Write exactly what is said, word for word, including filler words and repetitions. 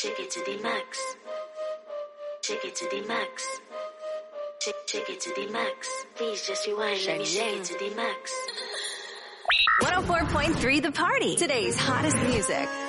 Take it to the max. Take it to the max. Take, take it to the max. Please just rewind. Let me shake it to the max. one oh four point three The Party. Today's hottest music.